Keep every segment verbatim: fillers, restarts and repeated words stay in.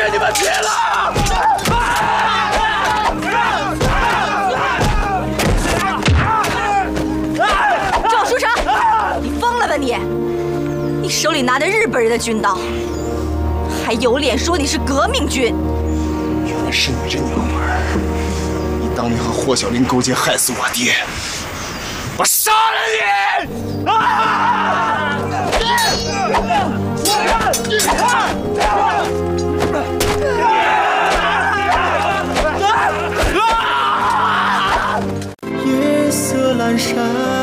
给你们撇了！ 赵书成，你疯了吧你？你手里拿着日本人的军刀，还有脸说你是革命军？ 原来是你这娘们儿！你当年和霍小林勾结害死我爹，我杀了你！啊！ 夜色阑珊。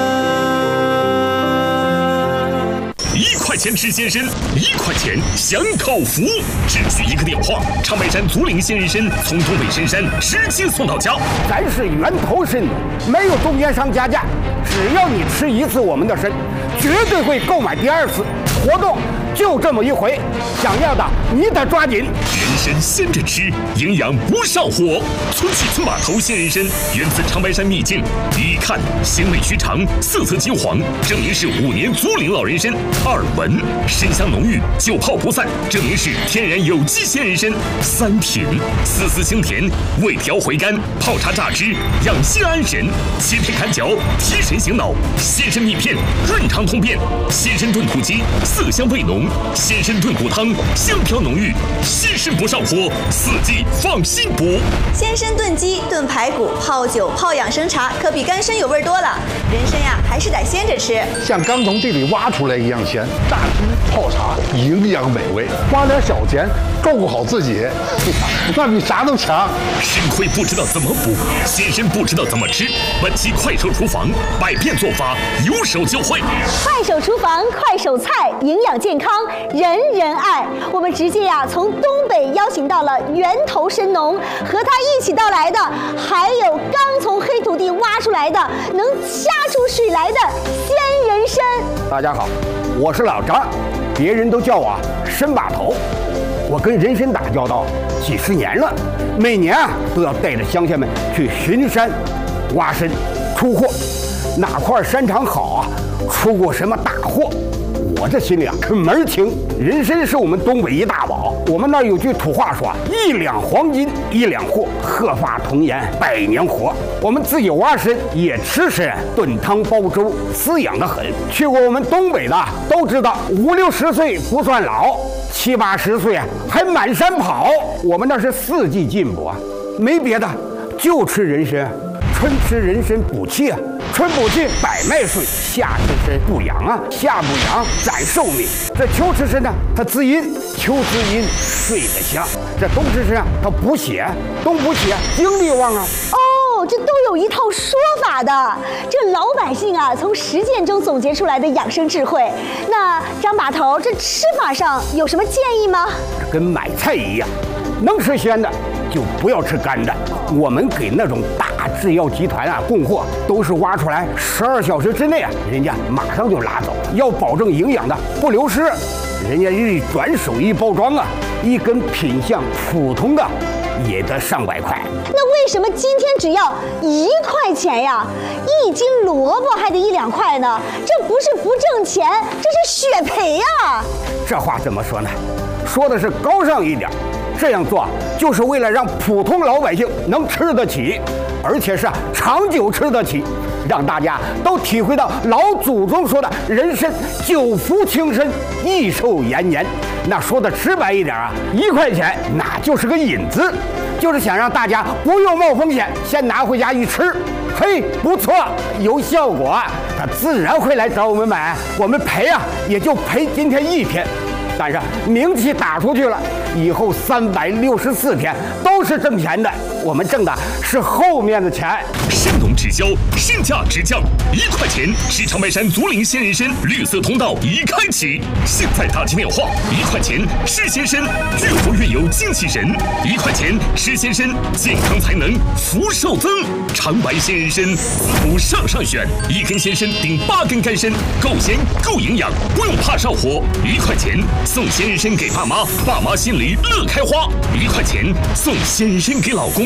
一块钱吃鲜参，一块钱享口福，只需一个电话，长白山竹林鲜人参从东北深山直接送到家。 咱是源头参，没有中间商加价，只要你吃一次我们的参，绝对会购买第二次。活动就这么一回，想要的你得抓紧。 人参鲜着吃，营养不上火。村起村码头鲜人参源自长白山秘境，一看鲜味须长，色泽金黄，证明是五年竹林老人参。二闻参香浓郁，久泡不散，证明是天然有机鲜人参。三品丝丝清甜，味调回甘，泡茶榨汁，养心安神。切片砍嚼，提神醒脑。鲜参蜜片润肠通便，鲜参炖土鸡。色香味浓，鲜参炖骨汤香飘浓郁，鲜参不上火，四季放心补。 鲜参炖鸡、炖排骨、泡酒、泡养生茶，可比干参有味多了。人参呀，还是得鲜着吃， 像刚从地里挖出来一样鲜，榨汁泡茶，营养美味，花点小钱照顾好自己，那比啥都强。 参亏不知道怎么补，鲜参不知道怎么吃。本期快手厨房，百变做法，有手就会。 快手厨房，快手菜。营养健康，人人爱。我们直接呀、啊、从东北邀请到了源头参农，和他一起到来的还有刚从黑土地挖出来的能掐出水来的鲜人参。 大家好，我是老张，别人都叫我参把头。我跟人参打交道几十年了，每年啊都要带着乡亲们去巡山、挖参、出货，哪块山场好啊，出过什么大货。我这心里啊可门儿清，人参是我们东北一大宝。我们那儿有句土话说，一两黄金一两货，鹤发童颜百年活。我们自己挖参也吃参，炖汤煲粥，滋养得很。去过我们东北的都知道，五六十岁不算老，七八十岁啊还满山跑。我们那是四季进补啊，没别的，就吃人参。春吃人参补气啊，春补气百脉顺；夏吃参补阳啊，夏补阳展寿命。这秋吃参呢，它滋阴，秋滋阴睡得香。这冬吃参啊，它补血，冬补血精力旺啊。 哦，这都有一套说法的。这老百姓啊，从实践中总结出来的养生智慧。那张把头，这吃法上有什么建议吗？ 跟买菜一样，能吃鲜的就不要吃干的。我们给那种大制药集团啊供货，都是挖出来十二小时之内啊，人家马上就拉走。要保证营养的不流失，人家一转手一包装啊，一根品相普通的也得上百块。 那为什么今天只要一块钱呀？一斤萝卜还得一两块呢？这不是不挣钱，这是血赔呀！ 这话怎么说呢？说的是高尚一点。这样做就是为了让普通老百姓能吃得起，而且是长久吃得起，让大家都体会到老祖宗说的人参久服轻身，益寿延年。那说的直白一点啊，一块钱那就是个引子，就是想让大家不用冒风险，先拿回家一吃，嘿，不错，有效果，他自然会来找我们买。我们赔啊，也就赔今天一天。但是名气打出去了，以后三百六十四天都是挣钱的。我们挣的是后面的钱。 参农直销，身价直降，一块钱是长白山竹林鲜人参绿色通道已开启。现在打进电话，一块钱吃鲜参，越活越有精气神。一块钱吃鲜参，健康才能福寿增。长白鲜人参，滋补上上选，一根鲜参顶八根干参，够鲜够营养，不用怕上火。一块钱送鲜人参给爸妈，爸妈心里乐开花。一块钱送鲜人参给老公，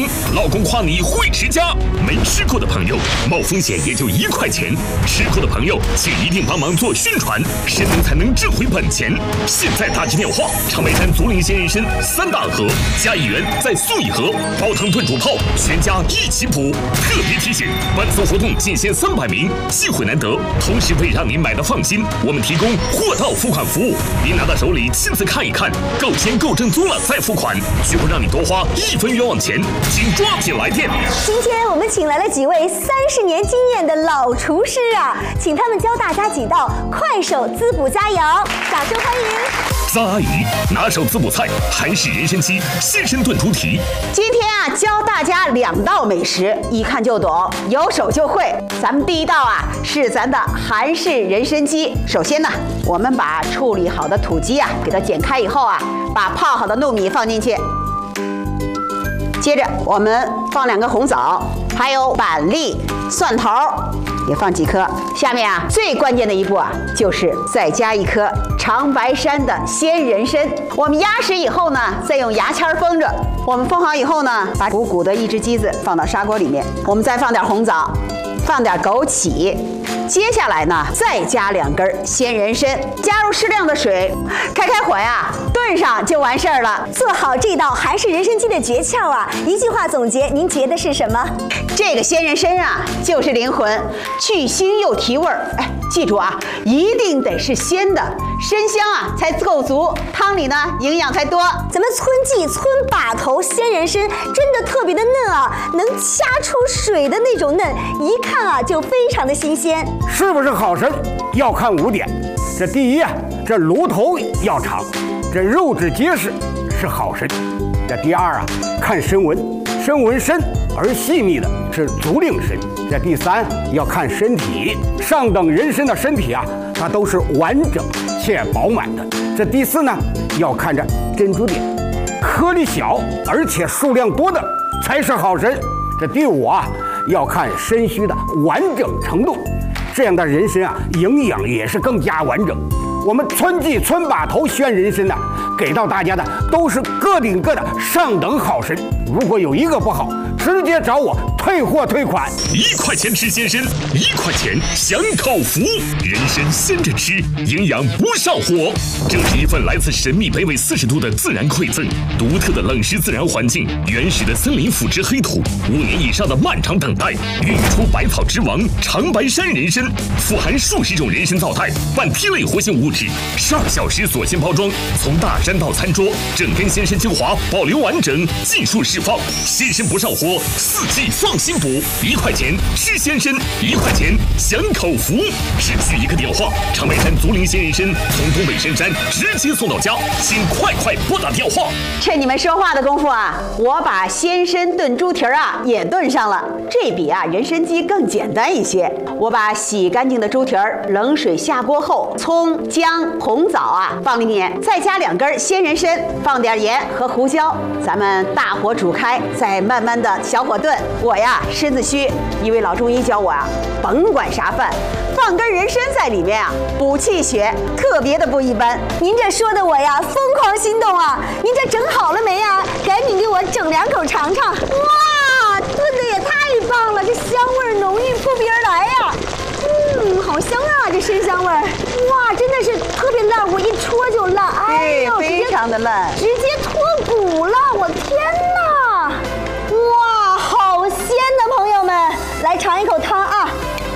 功，老公夸你会持家。没吃过的朋友，冒风险也就一块钱；吃过的朋友，请一定帮忙做宣传，神农才能挣回本钱。现在打起电话，长白山足灵鲜人参三大盒加一元再送一盒，煲汤炖煮泡，全家一起补。特别提醒，本次活动仅限三百名，机会难得，同时为让您买的放心，我们提供货到付款服务，您拿到手里亲自看一看，够签够正宗了再付款，绝不让你多花一分冤枉钱，请抓紧来电。 今天我们请来了几位三十年经验的老厨师啊，请他们教大家几道快手滋补佳肴，掌声欢迎。 张阿姨拿手滋补菜韩式人参鸡鲜参炖猪蹄。 今天啊，教大家两道美食，一看就懂，有手就会。咱们第一道啊，是咱的韩式人参鸡。首先呢，我们把处理好的土鸡啊，给它剪开以后啊，把泡好的糯米放进去。接着我们放两个红枣，还有板栗、蒜头，也放几颗。下面啊，最关键的一步啊，就是再加一颗长白山的鲜人参。我们压实以后呢，再用牙签封着。我们封好以后呢，把鼓鼓的一只鸡子放到砂锅里面，我们再放点红枣，放点枸杞。接下来呢，再加两根鲜人参，加入适量的水，开开火呀，炖上就完事儿了。 做好这道韩式人参鸡的诀窍啊，一句话总结，您觉得是什么？ 这个鲜人参啊，就是灵魂，去腥又提味儿。哎，记住啊，一定得是鲜的，参香啊才够足，汤里呢营养才多。 咱们村记村把头鲜人参真的特别的嫩啊，能掐出水的那种嫩，一看啊就非常的新鲜。 是不是好参要看五点，这第一啊，这炉头要长，这肉质结实是好参。这第二啊，看参纹，参纹深而细密的是足令参。这第三要看身体，上等人参的身体啊，它都是完整且饱满的。这第四呢，要看着珍珠点，颗粒小而且数量多的才是好参。这第五啊，要看参须的完整程度，这样的人参啊，营养也是更加完整。我们村记村把头鲜人参呢，给到大家的都是个顶个的上等好参。如果有一个不好，直接找我退货退款。 一块钱吃鲜参，一块钱享口福。人参鲜着吃，营养不上火。这是一份来自神秘北纬四十度的自然馈赠，独特的冷湿自然环境，原始的森林腐殖黑土，五年以上的漫长等待，孕育出百草之王长白山人参，富含数十种人参皂苷、半萜类活性物质，十二小时锁鲜包装，从大山到餐桌，整根鲜参精华保留完整，尽数释放。鲜参不上火，四季放心补。一块钱吃鲜参，一块钱享口福。只需一个电话，长白山足灵鲜人参从东北深山直接送到家，请快快拨打电话。 趁你们说话的功夫啊，我把鲜参炖猪蹄儿啊也炖上了。这比啊人参鸡更简单一些。我把洗干净的猪蹄儿冷水下锅后，葱、姜、红枣啊放里面，再加两根鲜人参，放点盐和胡椒，咱们大火煮开，再慢慢的小火炖。我呀身子虚，一位老中医教我啊，甭管啥饭，放根人参在里面啊，补气血，特别的不一般。 您这说的我呀疯狂心动啊！您这整好了没呀？赶紧给我整两口尝尝。哇，炖的也太棒了，这香味浓郁扑鼻而来呀！嗯，好香啊，这参香味儿。哇，真的是特别烂，我一戳就烂。哎呦， 非常的烂， 直接脱骨了，我天哪！哇，好鲜的朋友们，来尝一口汤啊！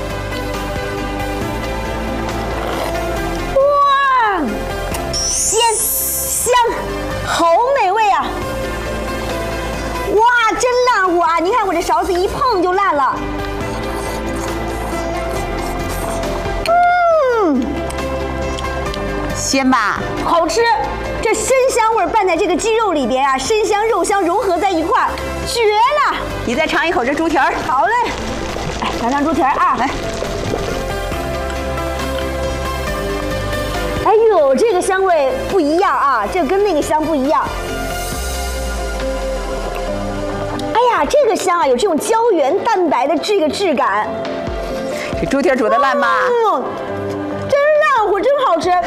哇，鲜香，好美味啊！哇，真烂乎啊！您看我这勺子一碰就烂了。嗯， 鲜吧？ 好吃。这参香味拌在这个鸡肉里边啊，参香肉香融合在一块儿，绝了！ 你再尝一口这猪蹄儿。 好嘞，哎，尝尝猪蹄儿啊！来，哎呦，这个香味不一样啊，这跟那个香不一样。哎呀，这个香啊，有这种胶原蛋白的这个质感。 这猪蹄儿煮的烂吗？ 嗯，真烂乎，真好吃。